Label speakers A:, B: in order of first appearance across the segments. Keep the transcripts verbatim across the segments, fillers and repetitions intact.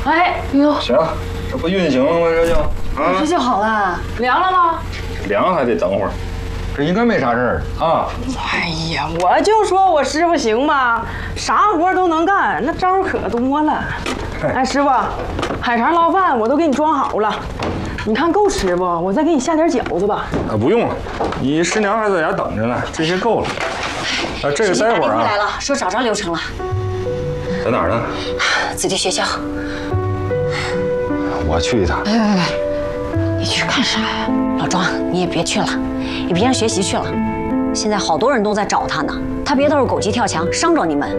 A: 哎呦，
B: 行，这不运行了吗？这就啊，
A: 这就好了。凉了吗？
B: 凉还得等会儿，这应该没啥事儿啊。
C: 哎呀，我就说我师傅行吗？啥活都能干，那招可多了。哎，师傅，海肠捞饭我都给你装好了，你看够吃不？我再给你下点饺子吧。
B: 啊，不用了，你师娘还在家等着呢，这些够了。啊，这个待会儿啊。
A: 来了，说找着刘成了。
B: 在哪儿呢？
A: 子弟学校。
B: 我去一趟。
A: 别别别，你去干啥呀？老庄，你也别去了，你别让学习去了。现在好多人都在找他呢，他别到时候狗急跳墙，伤着你们。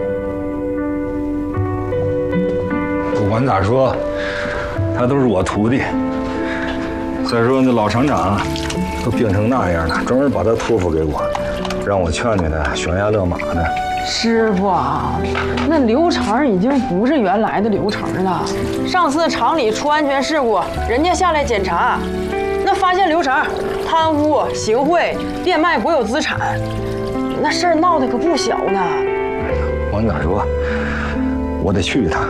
B: 不管咋说，他都是我徒弟。再说那老厂长都病成那样了，专门把他托付给我，让我劝劝他悬崖勒马的。
C: 师傅啊，那刘成已经不是原来的刘成了。上次厂里出安全事故，人家下来检查，那发现刘成贪污、行贿、变卖国有资产，那事儿闹得可不小呢。
B: 哎呀，往哪说，我得去一趟。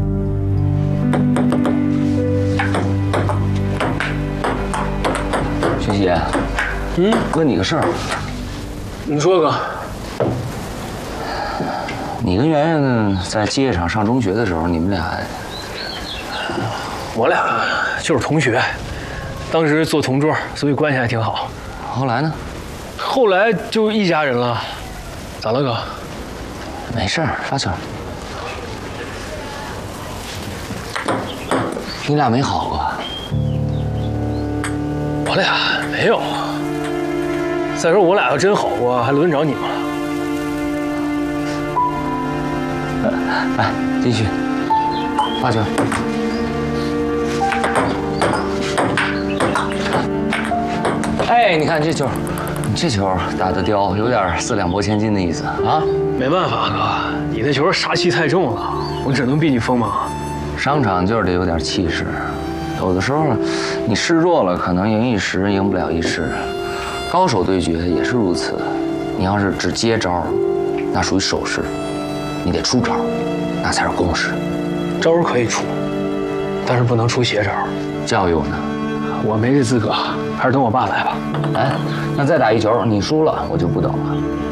D: 学姐，嗯，问你个事儿。
E: 你说哥。
D: 你跟圆圆在机械厂上中学的时候，你们俩，
E: 我俩就是同学，当时做同桌，所以关系还挺好。
D: 后来呢？
E: 后来就一家人了。咋了哥？
D: 没事儿，发球。你俩没好过？
E: 我俩没有。再说我俩要真好过，还轮得着你们了？
D: 来，继续发球。哎，你看这球，你这球打得刁，有点四两拨千斤的意思啊。
E: 没办法，哥，你那球杀气太重了，我只能避你锋芒。
D: 商场就是得有点气势，有的时候你示弱了，可能赢一时，赢不了一世。高手对决也是如此，你要是只接招，那属于手势。你得出招，那才是攻势。
E: 招可以出，但是不能出邪招。
D: 教育我呢？
E: 我没这资格，还是等我爸来吧。
D: 哎，那再打一球，你输了我就不等了。